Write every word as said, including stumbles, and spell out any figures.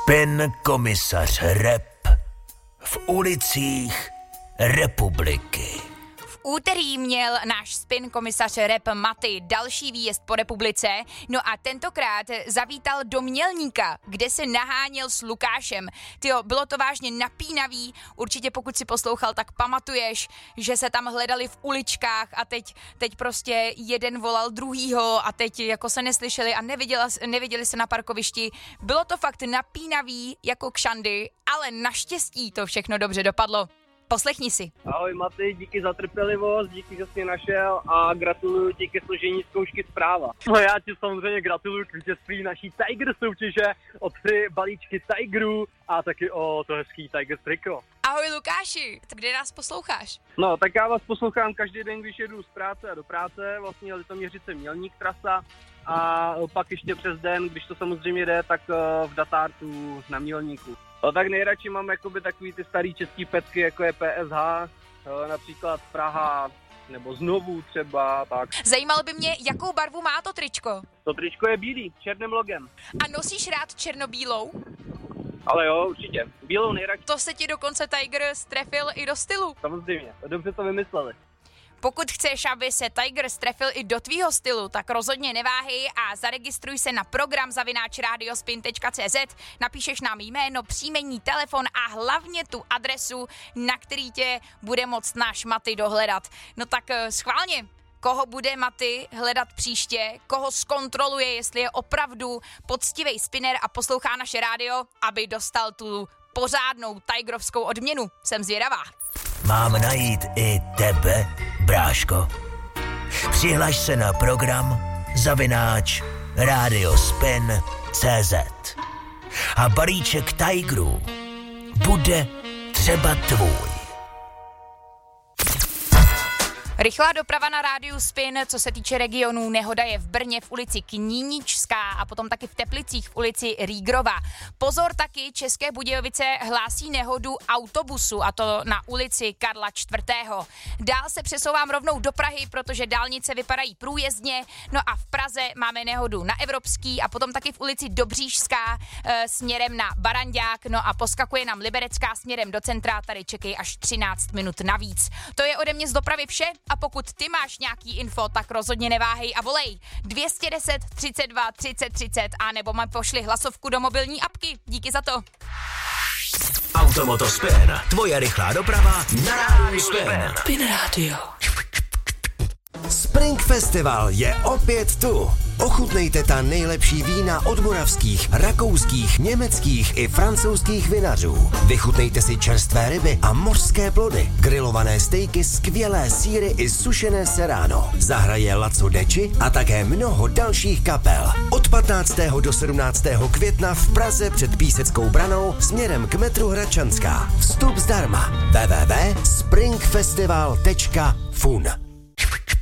Spin komisař Rep v ulicích republiky. V úterý měl náš spin komisař Rep Maty další výjezd po republice, no a tentokrát zavítal do Mělníka, kde se naháněl s Lukášem. Tyjo, bylo to vážně napínavý, určitě pokud si poslouchal, tak pamatuješ, že se tam hledali v uličkách a teď, teď prostě jeden volal druhýho a teď jako se neslyšeli a neviděli, neviděli se na parkovišti. Bylo to fakt napínavý jako kšandy, ale naštěstí to všechno dobře dopadlo. Poslechni si. Ahoj Maty, díky za trpělivost, díky, že jsi mě našel a gratuluju ti ke složení zkoušky zpráva. No já ti samozřejmě gratuluju k vítězství naší Tiger soutěže o tři balíčky Tigerů a taky o to hezký Tiger triko. Ahoj Lukáši, kde nás posloucháš? No, tak já vás poslouchám každý den, když jedu z práce a do práce, vlastně Litoměřice Mělník trasa a pak ještě přes den, když to samozřejmě jde, tak v Datártu na Mělníku. No tak nejradši mám jakoby takový ty starý český pecky, jako je P S H, například Praha, nebo Znovu třeba, tak. Zajímalo by mě, jakou barvu má to tričko? To tričko je bílý, černým logem. A nosíš rád černobílou? Ale jo, určitě. Bílou nejradši. To se ti dokonce Tiger strefil i do stylu. Samozřejmě, dobře to vymysleli. Pokud chceš, aby se Tiger strefil i do tvýho stylu, tak rozhodně neváhej a zaregistruj se na program zavináč radiospin tečka cé zet, napíšeš nám jméno, příjmení, telefon a hlavně tu adresu, na který tě bude moct náš Maty dohledat. No tak schválně, koho bude Maty hledat příště, koho zkontroluje, jestli je opravdu poctivý spinner a poslouchá naše rádio, aby dostal tu pořádnou tigerovskou odměnu. Jsem zvědavá. Mám najít i tebe, bráško. Přihlaš se na program zavináč radiospin tečka cé zet a balíček Tigerů bude třeba tvůj. Rychlá doprava na rádiu Spin, co se týče regionů, nehoda je v Brně v ulici Kníničská a potom taky v Teplicích v ulici Rígrova. Pozor, taky České Budějovice hlásí nehodu autobusu a to na ulici Karla čtvrtého. Dál se přesouvám rovnou do Prahy, protože dálnice vypadají průjezdně, no a v Praze máme nehodu na Evropský a potom taky v ulici Dobřížská e, směrem na Barandák, no a poskakuje nám Liberecká směrem do centra, tady čekej až třináct minut navíc. To je ode mě z dopravy vše. A pokud ty máš nějaký info, tak rozhodně neváhej a volej dvě stě deset třicet dva třicet třicet a nebo mi pošli hlasovku do mobilní apky. Díky za to. Automoto Spin, tvoje rychlá doprava na rádiu Spin. Spin Radio. Spring Festival je opět tu. Ochutnejte ta nejlepší vína od moravských, rakouských, německých i francouzských vinařů. Vychutnejte si čerstvé ryby a mořské plody, grilované stejky, skvělé sýry i sušené seráno. Zahraje Laco Deči a také mnoho dalších kapel. Od patnáctého do sedmnáctého května v Praze před Píseckou branou směrem k metru Hradčanská. Vstup zdarma. w w w tečka spring festival tečka fun